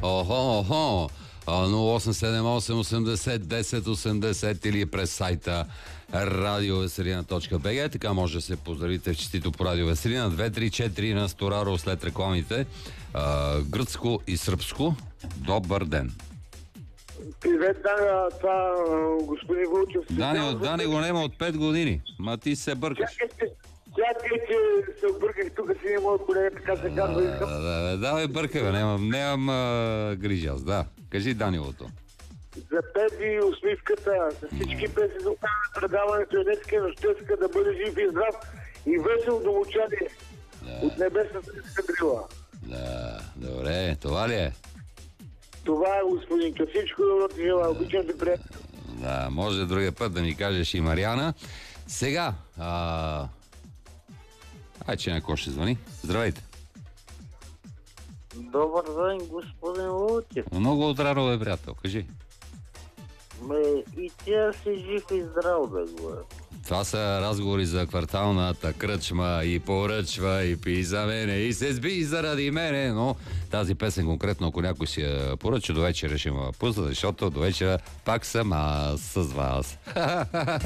Охо. 0878801080 или през сайта radioveselina.bg. Така може да се поздравите в честито по Радио Веселина. 234 на Стораро след рекламите. Гръцко и сръбско. Добър ден. Привет, Даня, това господин Вълчев. Дани го нема от 5 години. Ма ти се бъркаш. Чакай, че се обърках тук си и моят колега, така се казва. Давай бъркай, бе, нямам грижа аз, да. Кажи Данилото. За Пети усмивката, с всички песни за предаването е днеска нощеска, да бъде жив и здрав и весел домочание от небесната ескадрила. Да, добре, това ли е? Това е, господинка. Всичко добро ти желая. Обичам те, приятел. Да, може другия път да ми кажеш и Мариана. Сега, че някой ще звъни. Здравейте. Добър ден, господин Лутев. Много отрано бе, приятел. Кажи. И тя си жив и здрав да го е. Това са разговори за кварталната кръчма и поръчва и пи за мене и се сби заради мене, но тази песен конкретно, ако някой си я поръча, до вечера ще има пусна, защото до вечера пак съм аз с вас.